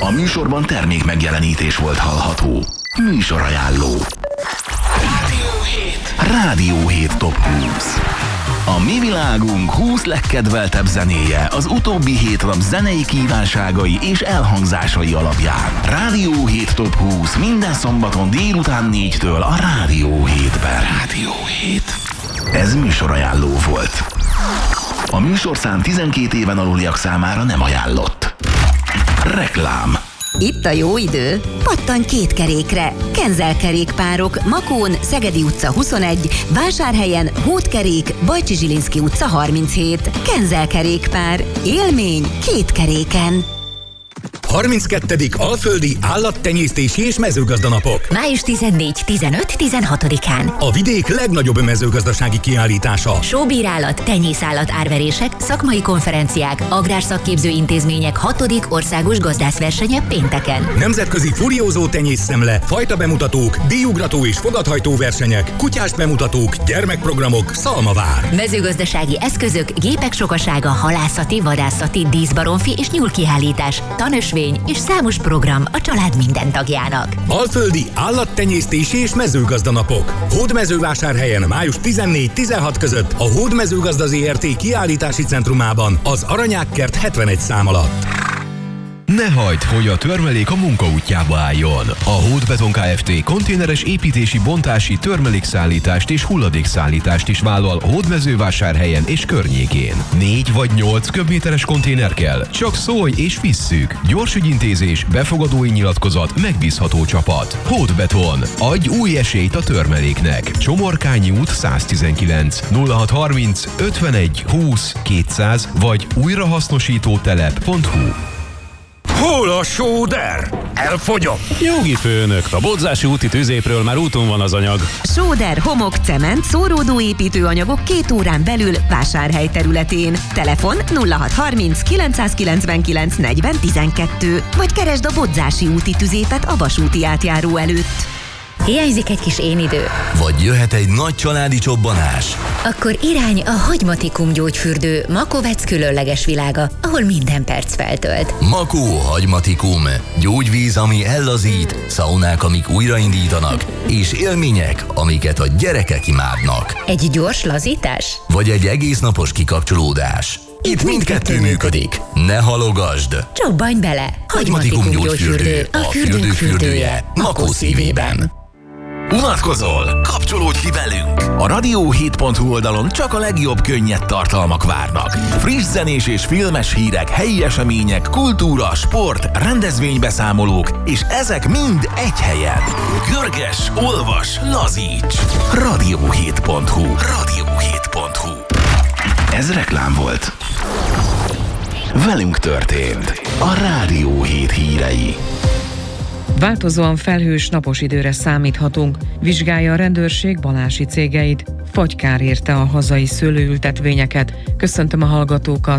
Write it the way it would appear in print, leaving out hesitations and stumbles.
A műsorban termék megjelenítés volt hallható. Műsorajánló. Rádió 7 Top 20. A mi világunk 20 legkedveltebb zenéje az utóbbi 7 nap zenei kívánságai és elhangzásai alapján. Rádió 7 Top 20 minden szombaton délután 4-től a Rádió 7-ben. Rádió 7. Ez műsorajánló volt. A műsorszám 12 éven aluliak számára nem ajánlott. Reklám. Itt a jó idő. Pattanj két kerékre. Kenzel kerékpárok Makón, Szegedi utca 21, Vásárhelyen, Hódkerék, Bajcsi Zsilinszky utca 37. Kenzel kerékpár. Élmény két keréken. 32. Alföldi Állattenyésztési és Mezőgazdanapok. Május 14-15-16-án. A vidék legnagyobb mezőgazdasági kiállítása. Sóbírálat, tenyészállat árverések, szakmai konferenciák, agrárszakképző intézmények 6. országos gazdászversenye pénteken. Nemzetközi furiózó tenyészszemle, fajta bemutatók, díjugrató és fogadhajtó versenyek, kutyás bemutatók, gyermekprogramok, Szalmavár. Mezőgazdasági eszközök, gépek sokasága, halászati, vadászati, díszbaromfi és nyúlkiállítás, tanösvény és számos program a család minden tagjának. Alföldi Állattenyésztési és Mezőgazdanapok. Hódmezővásárhelyen május 14-16 között a Hódmezőgazda Zrt. Kiállítási centrumában az Aranyákkert 71 szám alatt. Ne hagyd, hogy a törmelék a munkaútjába álljon. A Hódbeton Kft. Konténeres építési, bontási, törmelékszállítást és hulladékszállítást is vállal Hódmezővásárhelyen és környékén. 4 vagy 8 köbméteres konténer kell? Csak szólj és visszük. Gyors ügyintézés, befogadói nyilatkozat, megbízható csapat. Hódbeton. Adj új esélyt a törmeléknek. Csomorkányi út 119 0630 51 20 200 vagy újrahasznosítótelep.hu. Hol a sóder? Elfogyott! Jogi főnök, a Bodzási úti tüzépről már úton van az anyag. Sóder, homok, cement, szóródó építőanyagok 2 órán belül Vásárhely területén. Telefon 0630 999 40 12, vagy keresd a Bodzási úti tüzépet a vasúti átjáró előtt. Hiányzik egy kis énidő? Vagy jöhet egy nagy családi csobbanás? Akkor irány a Hagymatikum gyógyfürdő, Makovec különleges világa, ahol minden perc feltölt. Makó Hagymatikum. Gyógyvíz, ami ellazít, szaunák, amik újraindítanak, és élmények, amiket a gyerekek imádnak. Egy gyors lazítás? Vagy egy egésznapos kikapcsolódás. Itt mindkettő működik. Ne halogasd! Csobbanj bele! Hagymatikum gyógyfürdő, a fürdők fürdője, Makó szívében. Unatkozol? Kapcsolódj ki velünk! A radio7.hu oldalon csak a legjobb könnyed tartalmak várnak. Friss zenés és filmes hírek, helyi események, kultúra, sport, rendezvénybeszámolók, és ezek mind egy helyen. Görges, olvas, lazíts! Radio7.hu. Radio7.hu. Ez reklám volt. Velünk történt a Rádió 7 hírei. Változóan felhős, napos időre számíthatunk. Vizsgálja a rendőrség Balási cégeit. Fagykár érte a hazai szőlőültetvényeket. Köszöntöm a hallgatókat!